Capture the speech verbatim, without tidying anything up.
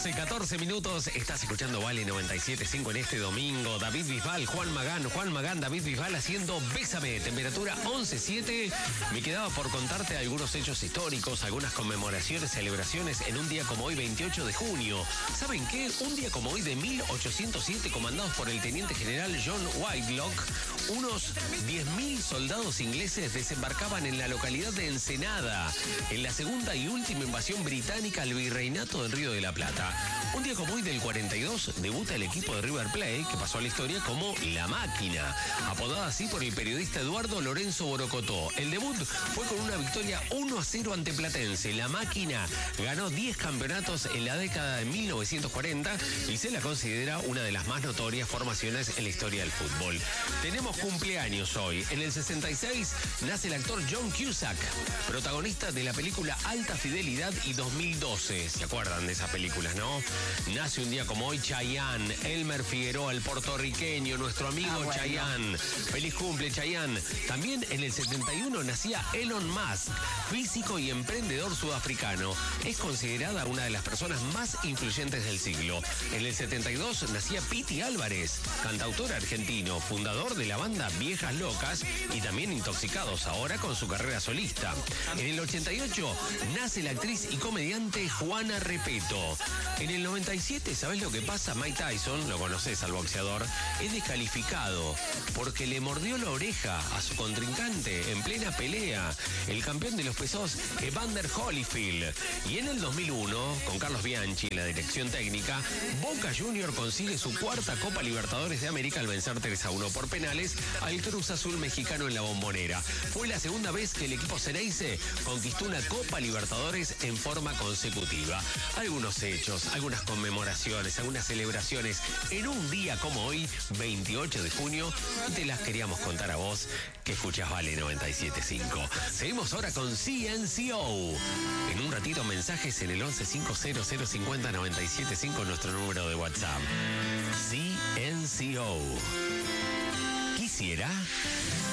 doce, catorce minutos. Estás escuchando Vale noventa y siete punto cinco en este domingo. David Bisbal, Juan Magán, Juan Magán, David Bisbal haciendo Bésame. Temperatura once siete. Me quedaba por contarte algunos hechos históricos, algunas conmemoraciones, celebraciones en un día como hoy, veintiocho de junio. ¿Saben qué? Un día como hoy de mil ochocientos siete, comandados por el teniente general John Whitelock, unos diez mil soldados ingleses desembarcaban en la localidad de Ensenada, en la segunda y última invasión británica al virreinato del Río de la Plata. Un día como hoy del cuarenta y dos, debuta el equipo de River Plate, que pasó a la historia como La Máquina, apodada así por el periodista Eduardo Lorenzo Borocotó. El debut fue con una victoria uno a cero ante Platense. La Máquina ganó diez campeonatos en la década de mil novecientos cuarenta y se la considera una de las más notorias formaciones en la historia del fútbol. Tenemos cumpleaños hoy. En el sesenta y seis nace el actor John Cusack, protagonista de la película Alta Fidelidad y dos mil doce. ¿Se acuerdan de esas películas, no? Nace un día como hoy Chayanne, Elmer Figueroa, el puertorriqueño, nuestro amigo ah, bueno. Chayanne. Feliz cumple, Chayanne. También en el setenta y uno nacía Elon Musk, físico y emprendedor sudafricano. Es considerada una de las personas más influyentes del siglo. En el setenta y dos nacía Piti Álvarez, cantautor argentino, fundador de la banda Viejas Locas y también Intoxicados, ahora con su carrera solista. En el ochenta y ocho nace la actriz y comediante Juana Repeto. En el noventa y siete, ¿sabés lo que pasa? Mike Tyson, lo conoces al boxeador, es descalificado porque le mordió la oreja a su contrincante en plena pelea, el campeón de los pesados Evander Holyfield. Y en el dos mil uno, con Carlos Bianchi en la dirección técnica, Boca Juniors consigue su cuarta Copa Libertadores de América al vencer tres a uno por penales al Cruz Azul mexicano en la Bombonera. Fue la segunda vez que el equipo Ceneice conquistó una Copa Libertadores en forma consecutiva. Algunos hechos, algunas conmemoraciones, algunas celebraciones en un día como hoy, veintiocho de junio, y te las queríamos contar a vos que escuchas Vale noventa y siete punto cinco. Seguimos ahora con C N C O. En un ratito mensajes en el once cinco cero cero cincuenta noventa y siete cinco, nuestro número de WhatsApp. C N C O. Quisiera...